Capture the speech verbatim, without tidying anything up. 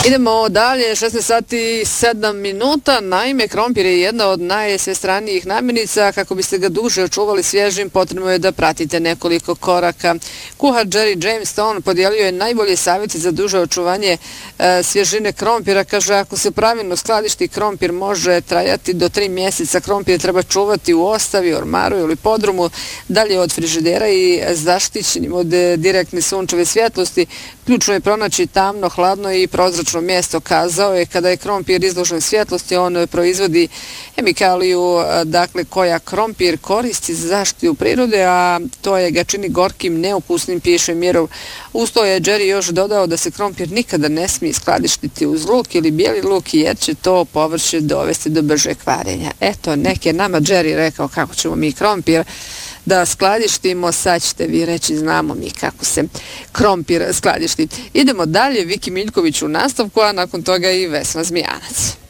Idemo dalje, šesnaest sati i sedam minuta. Naime, krompir je jedna od najsvestranijih namirnica. Kako biste ga duže očuvali svježim, potrebno je da pratite nekoliko koraka. Kuhar Jerry Jameson podijelio je najbolje savjeti za duže očuvanje e, svježine krompira. Kaže, ako se pravilno skladišti, krompir može trajati do tri mjeseca. Krompir treba čuvati u ostavi, ormaru ili podrumu, dalje od frižidera i zaštićenim od direktne sunčeve svjetlosti. Ključno je pronaći tamno, hladno i prozračno mjesto. Kazao je, kada je krompir izložen svjetlosti, on proizvodi hemikaliju, dakle, koja krompir koristi za zaštitu prirode, a to je ga čini gorkim, neukusnim, piše Mirov. Uz to je Jerry još dodao da se krompir nikada ne smije skladištiti uz luk ili bijeli luk, jer će to povrće dovesti do bržeg kvarenja. Eto, nek je nama Jerry rekao kako ćemo mi krompir da skladištimo, sad ćete vi reći, znamo mi kako se krompir skladišti. Idemo dalje, Viki Miljković u nastavku, a nakon toga i Vesna Zmijanac.